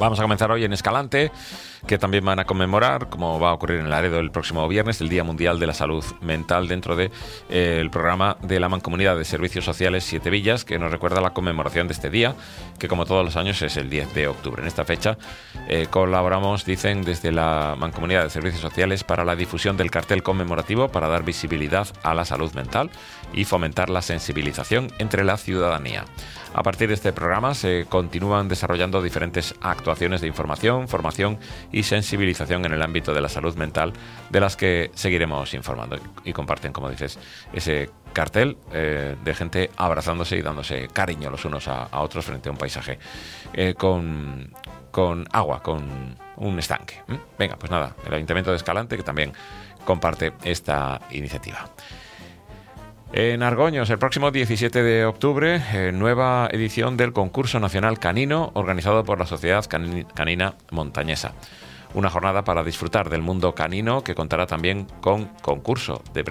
Vamos a comenzar hoy en Escalante, que también van a conmemorar, como va a ocurrir en Laredo el próximo viernes, el Día Mundial de la Salud Mental dentro de el programa de la Mancomunidad de Servicios Sociales Siete Villas, que nos recuerda la conmemoración de este día, que como todos los años es el 10 de octubre. En esta fecha colaboramos, dicen, desde la Mancomunidad de Servicios Sociales para la difusión del cartel conmemorativo para dar visibilidad a la salud mental y fomentar la sensibilización entre la ciudadanía. A partir de este programa se continúan desarrollando diferentes actuaciones de información, formación y sensibilización en el ámbito de la salud mental, de las que seguiremos informando, y comparten, como dices, ese cartel de gente abrazándose y dándose cariño los unos a otros frente a un paisaje con agua, con un estanque. Venga, pues nada, el Ayuntamiento de Escalante, que también comparte esta iniciativa. En Argoños, el próximo 17 de octubre, nueva edición del Concurso Nacional Canino organizado por la Sociedad Canina Montañesa. Una jornada para disfrutar del mundo canino que contará también con concurso de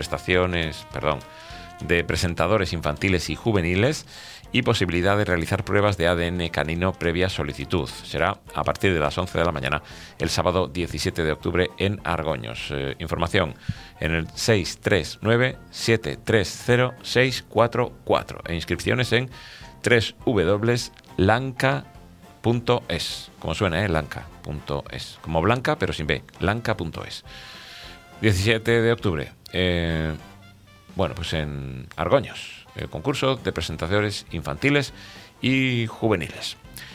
de presentadores infantiles y juveniles y posibilidad de realizar pruebas de ADN canino previa solicitud. Será a partir de las 11 de la mañana el sábado 17 de octubre en Argoños. Información en el 639-730-644 e inscripciones en www.lanca.es. Como suena, lanca.es. Como blanca, pero sin B, lanca.es. 17 de octubre. Pues en Argoños. El concurso de presentadores infantiles y juveniles.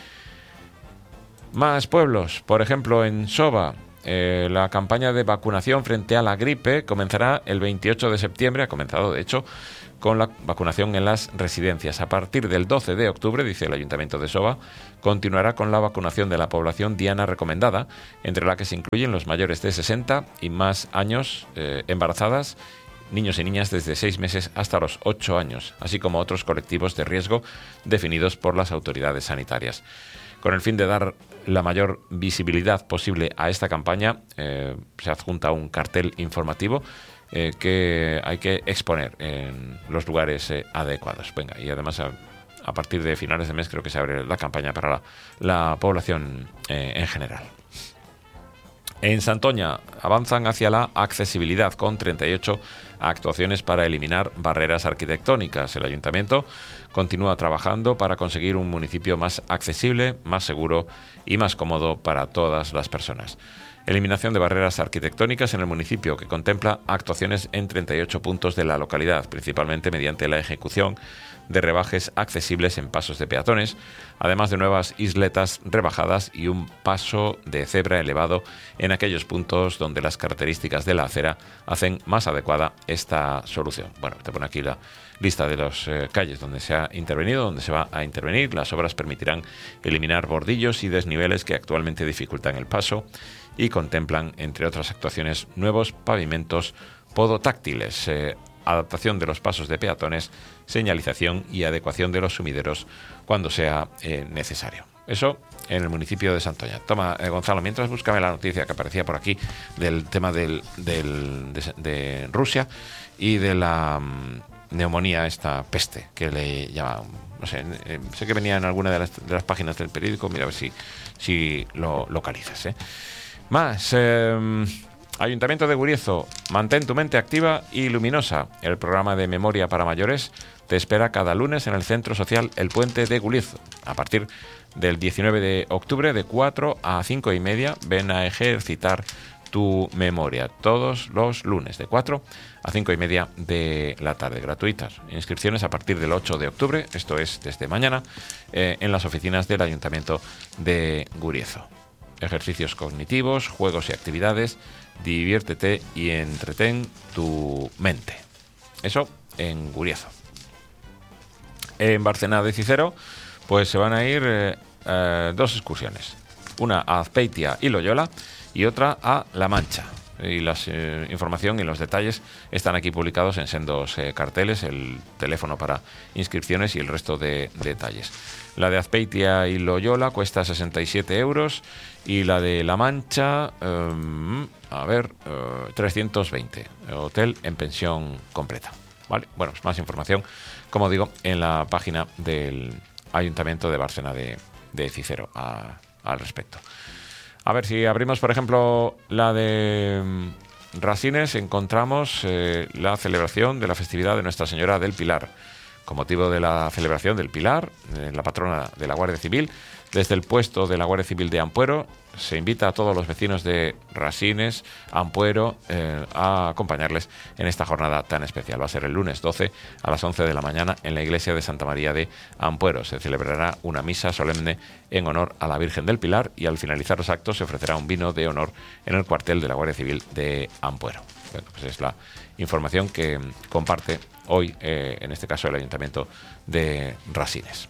Más pueblos, por ejemplo en Soba, la campaña de vacunación frente a la gripe comenzará el 28 de septiembre, ha comenzado de hecho, con la vacunación en las residencias. A partir del 12 de octubre, dice el Ayuntamiento de Soba, continuará con la vacunación de la población diana recomendada, entre la que se incluyen los mayores de 60 y más años, embarazadas, niños y niñas desde 6 meses hasta los 8 años, así como otros colectivos de riesgo definidos por las autoridades sanitarias. Con el fin de dar la mayor visibilidad posible a esta campaña, se adjunta un cartel informativo que hay que exponer en los lugares adecuados. Venga, y además a partir de finales de mes creo que se abre la campaña para la población en general. En Santoña avanzan hacia la accesibilidad con 38 actuaciones para eliminar barreras arquitectónicas. El Ayuntamiento continúa trabajando para conseguir un municipio más accesible, más seguro y más cómodo para todas las personas. Eliminación de barreras arquitectónicas en el municipio, que contempla actuaciones en 38 puntos de la localidad, principalmente mediante la ejecución de rebajes accesibles en pasos de peatones, además de nuevas isletas rebajadas y un paso de cebra elevado en aquellos puntos donde las características de la acera hacen más adecuada esta solución. Bueno, te pone aquí la lista de las calles donde se ha intervenido, donde se va a intervenir. Las obras permitirán eliminar bordillos y desniveles que actualmente dificultan el paso y contemplan, entre otras actuaciones, nuevos pavimentos podotáctiles, adaptación de los pasos de peatones, señalización y adecuación de los sumideros cuando sea necesario. Eso en el municipio de Santoña. Toma, Gonzalo, mientras búscame la noticia que aparecía por aquí del tema de Rusia y de la neumonía, esta peste que le llaman. No sé, sé que venía en alguna de las páginas del periódico. Mira a ver si lo localizas. Más, Ayuntamiento de Guriezo, mantén tu mente activa y luminosa. El programa de memoria para mayores te espera cada lunes en el Centro Social El Puente de Guriezo. A partir del 19 de octubre, de 4 a 5 y media, ven a ejercitar tu memoria. Todos los lunes, de 4 a 5 y media de la tarde, gratuitas. Inscripciones a partir del 8 de octubre, esto es desde mañana, en las oficinas del Ayuntamiento de Guriezo. Ejercicios cognitivos, juegos y actividades, diviértete y entretén tu mente. Eso en Guriezo. En Bárcena de Cicero, pues se van a ir 2 excursiones. Una a Azpeitia y Loyola y otra a La Mancha. Y la información y los detalles están aquí publicados en sendos carteles, el teléfono para inscripciones y el resto de detalles. La de Azpeitia y Loyola cuesta 67 euros y la de La Mancha, 320. Hotel en pensión completa. ¿Vale? Bueno, pues más información, como digo, en la página del Ayuntamiento de Bárcena de Cicero. A al respecto. A ver, si abrimos, por ejemplo, la de Rasines, encontramos la celebración de la festividad de Nuestra Señora del Pilar. Con motivo de la celebración del Pilar, la patrona de la Guardia Civil, desde el puesto de la Guardia Civil de Ampuero se invita a todos los vecinos de Rasines, Ampuero, a acompañarles en esta jornada tan especial. Va a ser el lunes 12 a las 11 de la mañana en la iglesia de Santa María de Ampuero. Se celebrará una misa solemne en honor a la Virgen del Pilar y al finalizar los actos se ofrecerá un vino de honor en el cuartel de la Guardia Civil de Ampuero. Bueno, pues es la información que comparte hoy, en este caso, el Ayuntamiento de Rasines.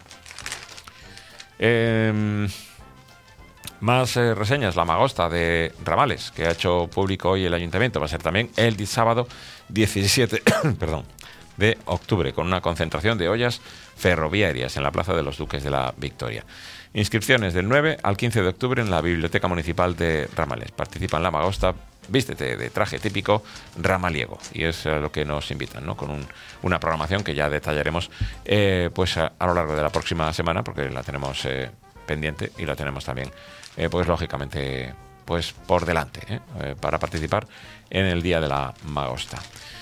Más reseñas. La Magosta de Ramales, que ha hecho público hoy el Ayuntamiento, va a ser también el sábado 17 de octubre, con una concentración de ollas ferroviarias en la Plaza de los Duques de la Victoria. Inscripciones del 9 al 15 de octubre en la Biblioteca Municipal de Ramales. Participa en la Magosta, vístete de traje típico ramaliego, y es lo que nos invitan, ¿no? Con una programación que ya detallaremos pues a lo largo de la próxima semana, porque la tenemos pendiente y la tenemos también pues lógicamente pues por delante, para participar en el día de la Magosta.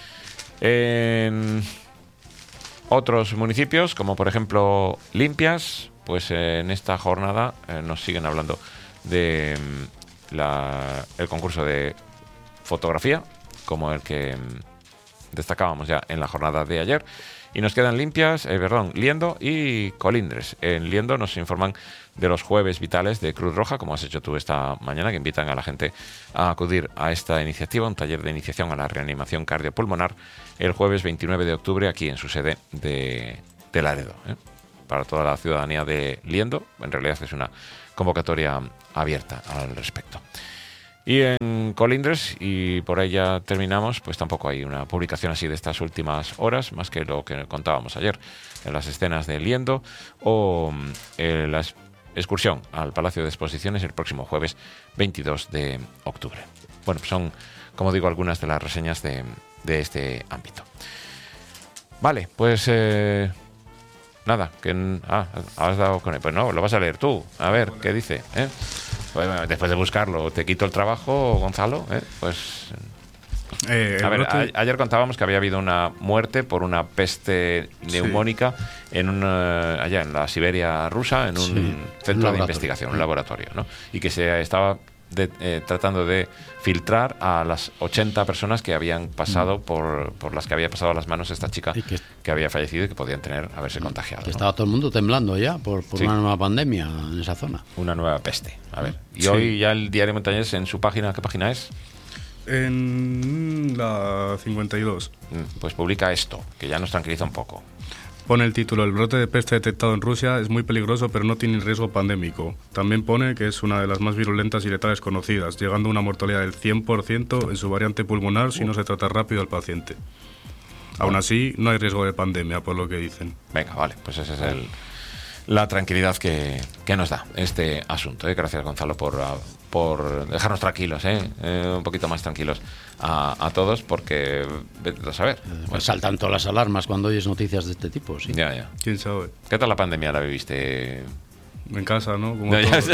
En otros municipios, como por ejemplo Limpias, pues en esta jornada nos siguen hablando de el concurso de fotografía, como el que destacábamos ya en la jornada de ayer, y nos quedan Liendo y Colindres. En Liendo nos informan de los jueves vitales de Cruz Roja, como has hecho tú esta mañana, que invitan a la gente a acudir a esta iniciativa, un taller de iniciación a la reanimación cardiopulmonar, el jueves 29 de octubre aquí en su sede de Laredo, para toda la ciudadanía de Liendo. En realidad es una convocatoria abierta al respecto. Y en Colindres, y por ahí ya terminamos, pues tampoco hay una publicación así de estas últimas horas, más que lo que contábamos ayer, en las escenas de Liendo o la excursión al Palacio de Exposiciones el próximo jueves 22 de octubre. Bueno, pues son, como digo, algunas de las reseñas de este ámbito. Vale, pues nada, que has dado con él. Pues no, lo vas a leer tú, a ver qué dice, Bueno, después de buscarlo, te quito el trabajo, Gonzalo, pues... a ver, ayer contábamos que había habido una muerte por una peste neumónica allá en la Siberia rusa, en un centro de investigación, un laboratorio, ¿no? Y que se estaba tratando de filtrar a las 80 personas que habían pasado por las que había pasado a las manos esta chica que había fallecido y que podían haberse contagiado. Que estaba todo el mundo temblando ya por una nueva pandemia en esa zona. Una nueva peste. A ver. Y hoy ya el Diario Montañés en su página, ¿qué página es? En la 52. Pues publica esto, que ya nos tranquiliza un poco. Pone el título: el brote de peste detectado en Rusia es muy peligroso, pero no tiene riesgo pandémico. También pone que es una de las más virulentas y letales conocidas, llegando a una mortalidad del 100% en su variante pulmonar si no se trata rápido al paciente. Aún así, no hay riesgo de pandemia, por lo que dicen. Venga, vale, pues esa es la tranquilidad que nos da este asunto. Gracias, Gonzalo, por dejarnos tranquilos, un poquito más tranquilos a todos, porque vete a saber. Pues saltan todas las alarmas cuando oyes noticias de este tipo, sí. Ya. ¿Quién sabe? ¿Qué tal la pandemia la viviste? En casa, ¿no? Como todos.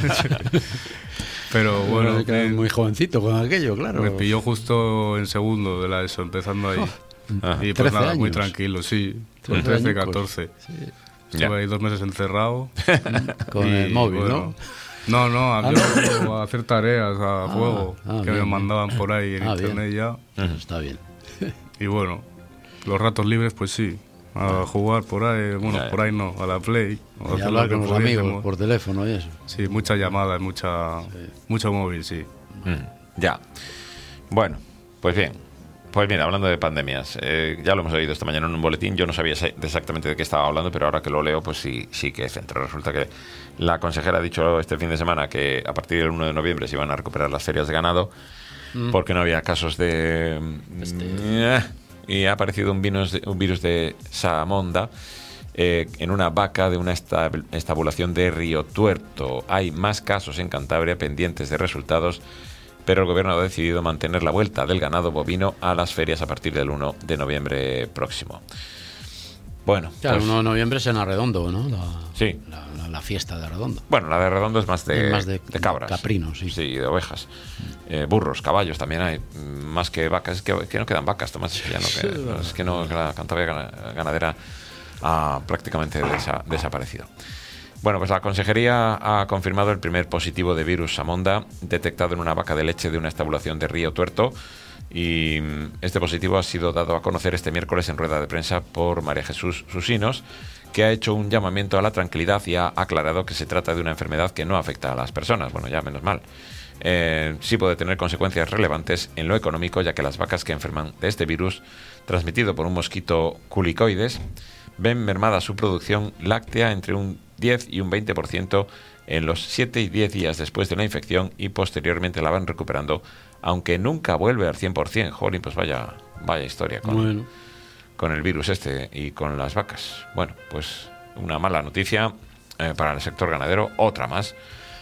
Pero bueno, muy jovencito con aquello, claro. Me pilló justo en segundo de la ESO, empezando ahí. Y pues nada, años. Muy tranquilo, sí. Con 13, 14. Sí. Estuve ahí 2 meses encerrado. Con el móvil, bueno, ¿no? No, a hacer tareas a juego que me mandaban por ahí en internet bien. Ya. Está bien. Y bueno, los ratos libres, pues sí, a jugar por ahí, por ahí no, a la Play. Y hablar con los amigos por teléfono y eso. Sí, muchas llamadas, mucho móvil, sí. Ya. Bueno, pues bien. Pues mira, hablando de pandemias, ya lo hemos oído esta mañana en un boletín. Yo no sabía exactamente de qué estaba hablando, pero ahora que lo leo, pues sí que centra. Resulta que la consejera ha dicho este fin de semana que a partir del 1 de noviembre se iban a recuperar las ferias de ganado porque no había casos de... y ha aparecido un virus de Salamonda en una vaca de una estabulación de Río Tuerto. Hay más casos en Cantabria pendientes de resultados, pero el gobierno ha decidido mantener la vuelta del ganado bovino a las ferias a partir del 1 de noviembre próximo. Bueno, Claro, pues, 1 de noviembre es en Arredondo, ¿no? Sí. La fiesta de Arredondo. Bueno, la de Redondo es más de cabras. Caprinos, sí. Sí, de ovejas. Burros, caballos también hay. Más que vacas. Es que no quedan vacas, Tomás. Es que ya no, es que no, la Cantabria ganadera ha prácticamente desaparecido. Bueno, pues la Consejería ha confirmado el primer positivo de virus Samonda detectado en una vaca de leche de una estabulación de Río Tuerto. Y este positivo ha sido dado a conocer este miércoles en rueda de prensa por María Jesús Susinos, que ha hecho un llamamiento a la tranquilidad y ha aclarado que se trata de una enfermedad que no afecta a las personas. Bueno, ya menos mal. Sí puede tener consecuencias relevantes en lo económico, ya que las vacas que enferman de este virus, transmitido por un mosquito culicoides, ven mermada su producción láctea entre un 10 y un 20% en los 7 y 10 días después de la infección y posteriormente la van recuperando, aunque nunca vuelve al 100%. Jolín, pues vaya historia con el virus este y con las vacas. Bueno, pues una mala noticia para el sector ganadero, otra más,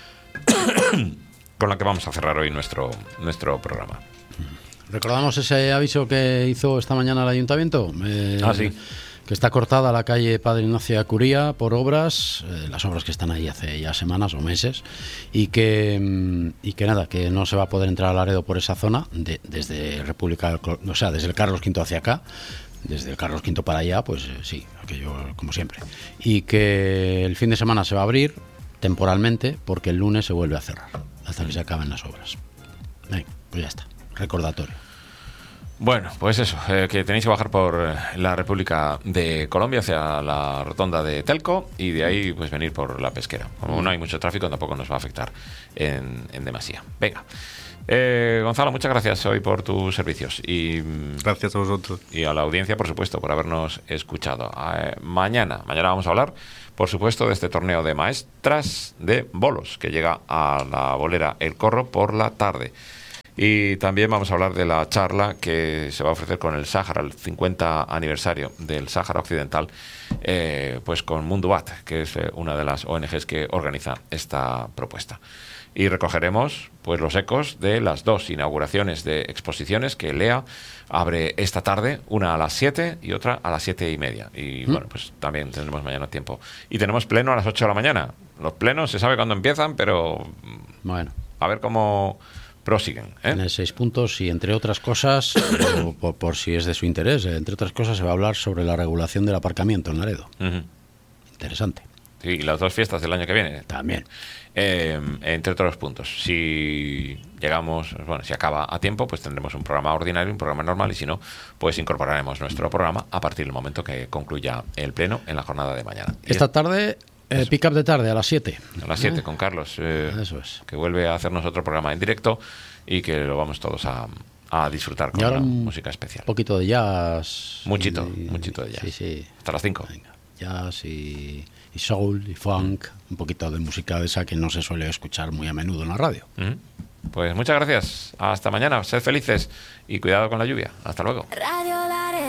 con la que vamos a cerrar hoy nuestro programa. ¿Recordamos ese aviso que hizo esta mañana el Ayuntamiento? Sí. Que está cortada la calle Padre Ignacio de Curía por obras, las obras que están ahí hace ya semanas o meses, y que nada, que no se va a poder entrar a Laredo por esa zona, desde República, o sea, desde el Carlos V hacia acá, desde el Carlos V para allá, pues sí, aquello como siempre. Y que el fin de semana se va a abrir temporalmente, porque el lunes se vuelve a cerrar, hasta que se acaben las obras. Venga, pues ya está, recordatorio. Bueno, pues eso, que tenéis que bajar por la República de Colombia hacia la rotonda de Telco y de ahí pues venir por la Pesquera. Como no hay mucho tráfico, tampoco nos va a afectar en demasía. Venga. Gonzalo, muchas gracias hoy por tus servicios y Gracias a vosotros. Y a la audiencia, por supuesto, por habernos escuchado. Mañana vamos a hablar, por supuesto, de este torneo de maestras de bolos que llega a la bolera El Corro por la tarde. Y también vamos a hablar de la charla que se va a ofrecer con el Sáhara, el 50 aniversario del Sáhara Occidental, pues con Mundubat, que es una de las ONGs que organiza esta propuesta. Y recogeremos pues los ecos de las 2 inauguraciones de exposiciones que Lea abre esta tarde, una a las 7 y otra a las 7:30. Y bueno, pues también tendremos mañana tiempo. Y tenemos pleno a las 8 de la mañana. Los plenos se sabe cuándo empiezan, pero Bueno, a ver cómo prosiguen. tiene 6 puntos y, entre otras cosas, por si es de su interés, entre otras cosas se va a hablar sobre la regulación del aparcamiento en Laredo. Uh-huh. Interesante. Sí, y las 2 fiestas del año que viene. También. Entre otros puntos. Si llegamos, bueno, si acaba a tiempo, pues tendremos un programa ordinario, un programa normal, y si no, pues incorporaremos nuestro programa a partir del momento que concluya el pleno en la jornada de mañana. Esta tarde, pick-up de tarde, a las 7. A las 7 con Carlos, Eso es. que vuelve a hacernos otro programa en directo y que lo vamos todos a disfrutar con Y ahora una un música especial. poquito de jazz. Muchito de jazz. Sí, sí. Hasta las 5. Venga, jazz y soul y funk, un poquito de música de esa que no se suele escuchar muy a menudo en la radio. Pues muchas gracias. Hasta mañana. Sed felices y cuidado con la lluvia. Hasta luego.